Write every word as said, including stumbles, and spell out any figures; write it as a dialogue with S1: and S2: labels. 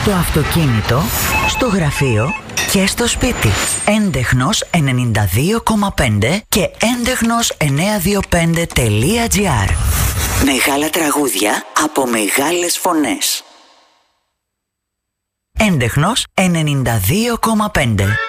S1: Στο αυτοκίνητο, στο γραφείο και στο σπίτι. Έντεχνος ενενήντα δύο κόμμα πέντε και έντεχνος εννιακόσια είκοσι πέντε τελεία τζι άρ. Μεγάλα τραγούδια από μεγάλες φωνές. Έντεχνος ενενήντα δύο κόμμα πέντε.